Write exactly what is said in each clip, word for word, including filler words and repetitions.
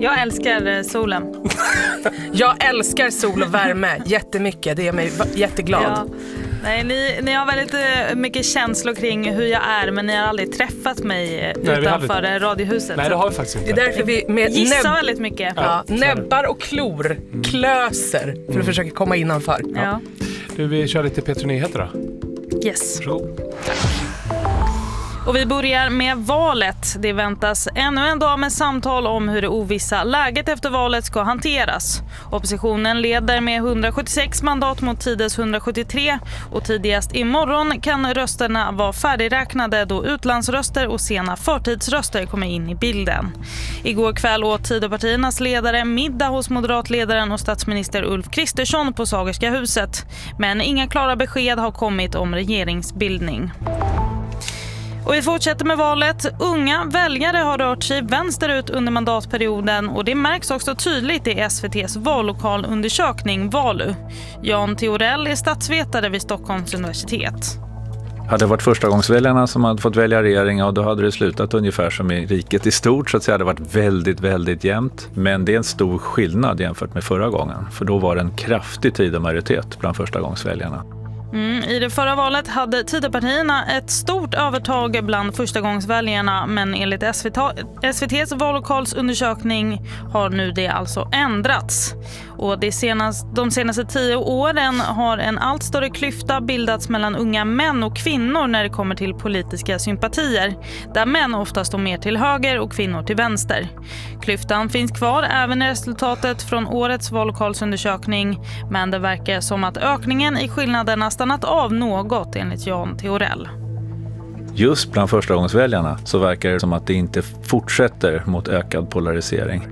Jag älskar solen. Jag älskar sol och värme jättemycket. Det gör mig jätteglad. Ja. Nej, ni, ni har väldigt mycket känslor kring hur jag är, men ni har aldrig träffat mig Nej, utanför aldrig... radiohuset. Nej, det har vi faktiskt inte. Det är därför vi med gissar näbb... väldigt mycket. Ja, ja, näbbar och klor, mm. klöser för att mm. försöka komma innanför. Ja. Ja. Du, vi kör lite P tre Nyheter då. Yes. Varsågod. Tack. Och vi börjar med valet. Det väntas ännu en dag med samtal om hur det ovissa läget efter valet ska hanteras. Oppositionen leder med hundrasjuttiosex mandat mot Tides hundrasjuttiotre och tidigast imorgon kan rösterna vara färdigräknade då utlandsröster och sena förtidsröster kommer in i bilden. Igår kväll åt Tidöpartiernas ledare middag hos moderatledaren och statsminister Ulf Kristersson på Sagerska huset. Men inga klara besked har kommit om regeringsbildning. Och vi fortsätter med valet. Unga väljare har rört sig vänsterut under mandatperioden och det märks också tydligt i S V T:s vallokalundersökning Valu. Jan Theorell är statsvetare vid Stockholms universitet. Hade det varit förstagångsväljarna som hade fått välja regering och då hade det slutat ungefär som i riket i stort, så att säga. Det hade varit väldigt, väldigt jämnt. Men det är en stor skillnad jämfört med förra gången. För då var det en kraftig Tidö-majoritet bland förstagångsväljarna. Mm, I det förra valet hade Tidöpartierna ett stort övertag bland förstagångsväljarna, men enligt S V T:s vallokalsundersökning har nu det alltså ändrats. Och det senaste, de senaste tio åren har en allt större klyfta bildats mellan unga män och kvinnor när det kommer till politiska sympatier, där män ofta står mer till höger och kvinnor till vänster. Klyftan finns kvar även i resultatet från årets vallokalsundersökning, men det verkar som att ökningen i skillnaderna stannat av något enligt Jan Theorell. Just bland förstagångsväljarna så verkar det som att det inte fortsätter mot ökad polarisering.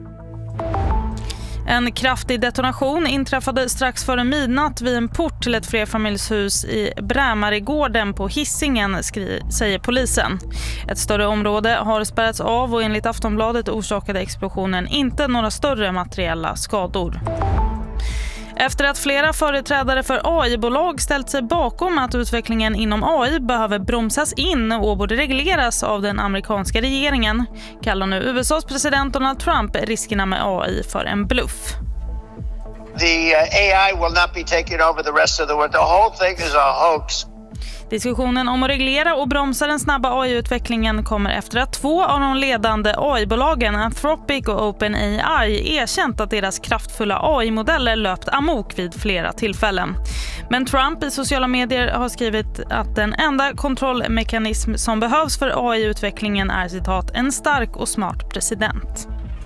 En kraftig detonation inträffade strax före midnatt vid en port till ett flerfamiljshus i Brämaregården på Hisingen, skri- säger polisen. Ett större område har spärrats av och enligt Aftonbladet orsakade explosionen inte några större materiella skador. Efter att flera företrädare för A I-bolag ställt sig bakom att utvecklingen inom A I behöver bromsas in och borde regleras av den amerikanska regeringen, kallar nu U S A:s president Donald Trump riskerna med A I för en bluff. The uh, A I will not be taking over the rest of the world. The whole thing is a hoax. Diskussionen om att reglera och bromsa den snabba A I-utvecklingen kommer efter att två av de ledande A I-bolagen, Anthropic och OpenAI, erkänt att deras kraftfulla A I-modeller löpt amok vid flera tillfällen. Men Trump i sociala medier har skrivit att den enda kontrollmekanism som behövs för A I-utvecklingen är, citat, en stark och smart president.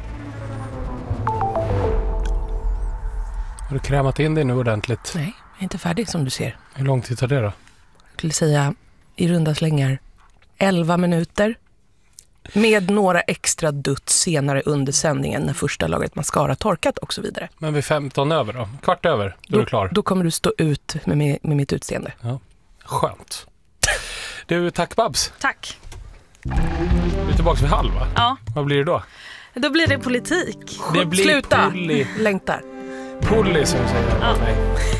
Har du krämat in dig nu ordentligt? Nej, jag är inte färdig som du ser. Hur lång tid tar det då? Jag skulle säga i runda slängar elva minuter med några extra dutt senare under sändningen när första lagret mascara torkat och så vidare. Men vid femton över då? Kvart över, då, då är du klar. Då kommer du stå ut med, med, med mitt utseende. Ja, skönt. Du, tack Babs. Tack. Du är tillbaka vid halv, va? Ja. Vad blir det då? Då blir det politik. Det blir Sluta, pulli. längtar. Pulli som säger. Ja. Nej.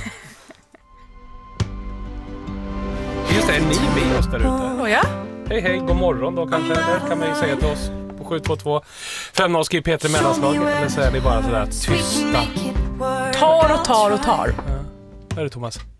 Just det, är ni med oss där ute? Oh, ja. Hej hej, god morgon då kanske. Det kan man ju säga till oss på sju två två fem noll skriv P tre mellanslag. Eller så är ni bara sådär tysta. Tar och tar och tar. Ja. Vad är det, Thomas?